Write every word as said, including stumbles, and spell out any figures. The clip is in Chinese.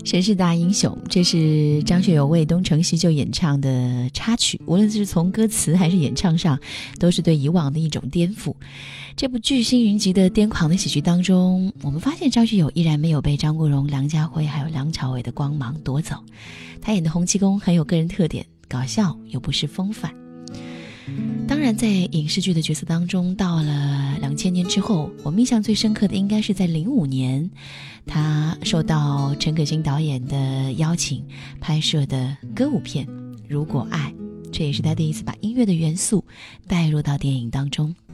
谁是大英雄，这是张学友为东成西就演唱的插曲，无论是从歌词还是演唱上，都是对以往的一种颠覆。这部巨星云集的癫狂的喜剧当中，我们发现张学友依然没有被张国荣、梁家辉还有梁朝伟的光芒夺走。他演的洪七公很有个人特点，搞笑又不失风范。当然在影视剧的角色当中，到了两千年之后，我们印象最深刻的应该是在零五年，他受到陈可辛导演的邀请拍摄的歌舞片《如果爱》，这也是他第一次把音乐的元素带入到电影当中。